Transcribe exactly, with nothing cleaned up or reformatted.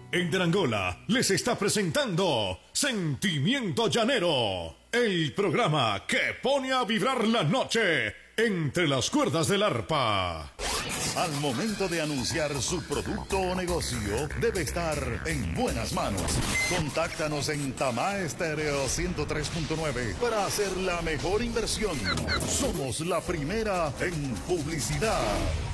Enderangola les está presentando Sentimiento Llanero, el programa que pone a vibrar la noche entre las cuerdas del arpa. Al momento de anunciar su producto o negocio, debe estar en buenas manos. Contáctanos en Tamá Estéreo ciento tres punto nueve para hacer la mejor inversión. Somos la primera en publicidad.